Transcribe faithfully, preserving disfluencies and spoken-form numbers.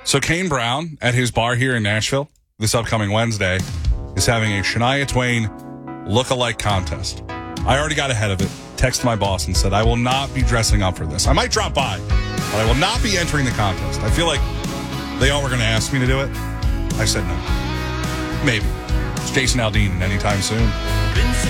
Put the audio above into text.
So Kane Brown at his bar here in Nashville this upcoming Wednesday is having a Shania Twain look-alike contest. I already got ahead of it. Texted my boss and said, I will not be dressing up for this. I might drop by, but I will not be entering the contest. I feel like they all were going to ask me to do it. I said no. Maybe. It's Jason Aldean anytime soon.